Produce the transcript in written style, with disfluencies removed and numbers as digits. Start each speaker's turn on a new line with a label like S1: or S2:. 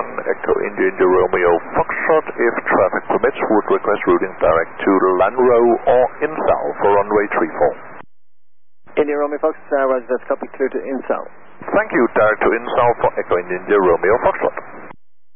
S1: Echo India India Romeo Foxtrot. If traffic permits, would request routing direct to Lanrow or Insal for runway 34.
S2: India Romeo Fox, Roger, that's copy, clear to Insal.
S1: Thank you, direct to Insal for Echo India Romeo Foxtrot.